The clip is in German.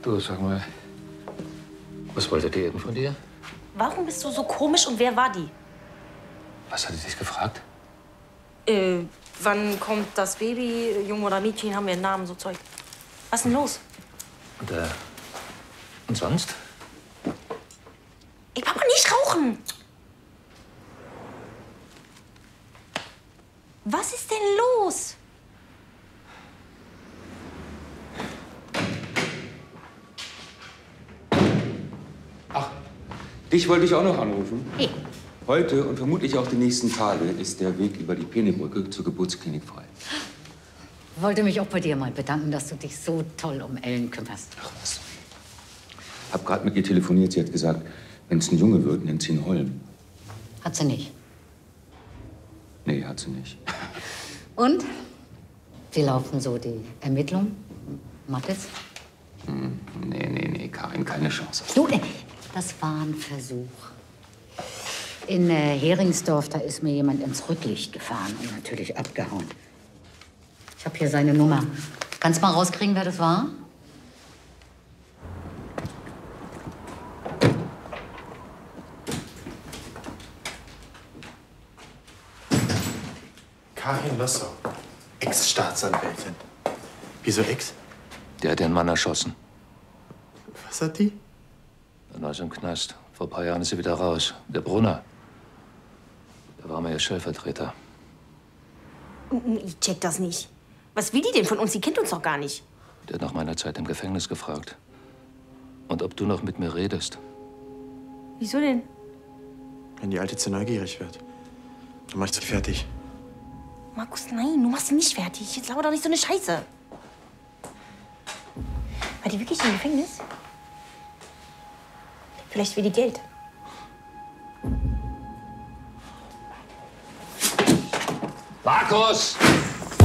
Du, sag mal, was wollte die eben von dir? Warum bist du so komisch und wer war die? Was hat die dich gefragt? Wann kommt das Baby? Junge oder Mädchen, haben wir einen Namen, so Zeug. Was ist denn los? Und sonst? Ey, Papa, nicht rauchen! Was ist denn los? Ach, dich wollte ich auch noch anrufen. Hey. Heute und vermutlich auch die nächsten Tage ist der Weg über die Penebrücke zur Geburtsklinik frei. Wollte mich auch bei dir mal bedanken, dass du dich so toll um Ellen kümmerst. Ach was. Hab gerade mit ihr telefoniert. Sie hat gesagt, wenn es ein Junge wird, nennt sie ihn Holm. Hat sie nicht. Nee, hat sie nicht. Und? Wie laufen so die Ermittlungen? Mathis? Nee, Karin, keine Chance. Du, das war ein Versuch. In Heringsdorf, da ist mir jemand ins Rücklicht gefahren und natürlich abgehauen. Ich habe hier seine Nummer. Kannst mal rauskriegen, wer das war? Karin Lossow, Ex-Staatsanwältin. Wieso Ex? Der hat den Mann erschossen. Was hat die? Dann war sie im Knast. Vor ein paar Jahren ist sie wieder raus. Der Brunner. Der war mal ihr Stellvertreter. Ich check das nicht. Was will die denn von uns? Die kennt uns doch gar nicht. Der hat nach meiner Zeit im Gefängnis gefragt. Und ob du noch mit mir redest. Wieso denn? Wenn die Alte zu neugierig wird, dann mach ich sie fertig. Markus, nein, du machst sie nicht fertig. Jetzt laber doch nicht so eine Scheiße. War die wirklich im Gefängnis? Vielleicht will die Geld. Markus!